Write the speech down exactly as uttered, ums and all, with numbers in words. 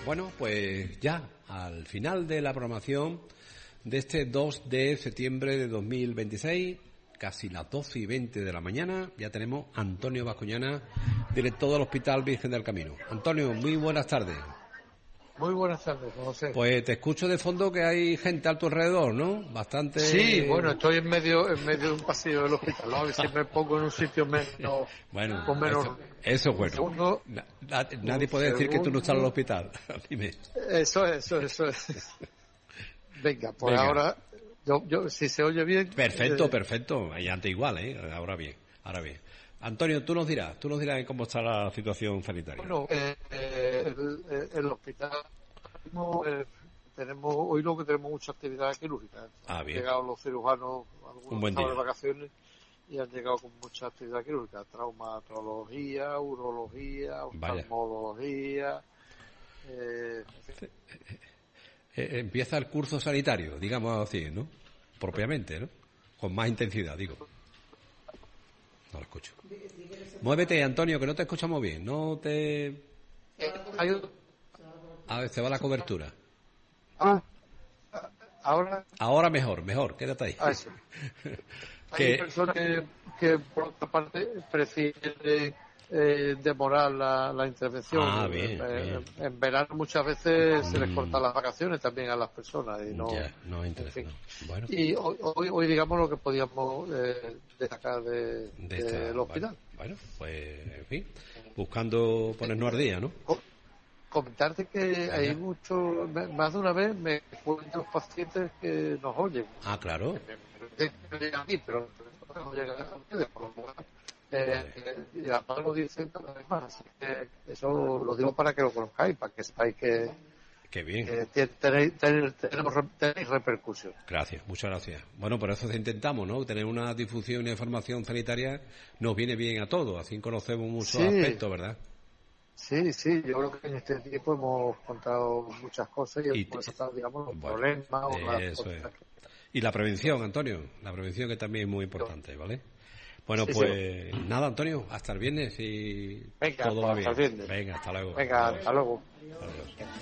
Bueno, pues ya, al final de la programación de este dos de septiembre de dos mil veintiséis, casi las doce y veinte de la mañana, ya tenemos a Antonio Bascuñana, director del Hospital Virgen del Camino. Antonio, muy buenas tardes. Muy buenas tardes, José. Pues te escucho de fondo que hay gente a tu alrededor, ¿no? Bastante... Sí, bueno, estoy en medio en medio de un pasillo del hospital, ¿no? A ver si me pongo en un sitio menos... Bueno, con menos... eso, eso es bueno. Segundo, Na, na, nadie puede decir que tú no estás en el hospital. Dime. Eso es, eso es, eso es. Venga, pues Venga. ahora, yo, yo, si se oye bien... Perfecto, eh, perfecto. Y antes igual, ¿eh? Ahora bien, ahora bien. Antonio, tú nos dirás, tú nos dirás cómo está la situación sanitaria. Bueno, eh, eh, el, el hospital, eh, tenemos, hoy lo que tenemos mucha actividad quirúrgica. Ah, Han bien. llegado los cirujanos, Un algunos buen estaban día. de vacaciones, y han llegado con mucha actividad quirúrgica, traumatología, urología, Vaya. oftalmología, eh, Eh, empieza el curso sanitario, digamos así, ¿no? Propiamente, ¿no? Con más intensidad, digo. No lo escucho. Muévete, Antonio, que no te escuchamos bien. No te... eh, hay un- A ver, se va la cobertura. ah, ahora Ahora mejor, mejor, quédate ahí. ah, sí. Hay Que- personas que, que por otra parte prefieren eh, demorar la, la intervención. Ah, bien, Eh, bien. En verano muchas veces se les Mm. cortan las vacaciones también a las personas y no. Ya, no interesa, en fin. no. Bueno, Y hoy, hoy, hoy digamos lo que podíamos eh, destacar de, de del esta... hospital. Bueno, pues, en fin, buscando ponernos al día, ¿no? Co- Comentarte que Venga. hay muchos, más de una vez me cuentan los pacientes que nos oyen. Ah, claro. No llega a mí, pero no llega a ustedes, por lo cual, eh, eh, y además lo dicen cada vez más, así que eso lo digo para que lo conozcáis, para que sepáis que, Qué bien. que tie- tenéis, tenéis, tenemos, tenéis repercusión. Gracias, muchas gracias. Bueno, por eso intentamos, ¿no? Tener una difusión y una información sanitaria nos viene bien a todos, así conocemos muchos Sí. aspectos, ¿verdad? Sí, sí, yo creo que en este tiempo hemos contado muchas cosas y, Y- hemos contado, digamos, los Bueno, problemas o las eso cosas es. que- Y la prevención, Antonio, la prevención que también es muy importante, ¿vale? Bueno, Sí, pues nada, Antonio, hasta el viernes y Venga, todo pues va hasta bien. el viernes. Venga, hasta luego. Venga, Adiós. hasta luego. Adiós.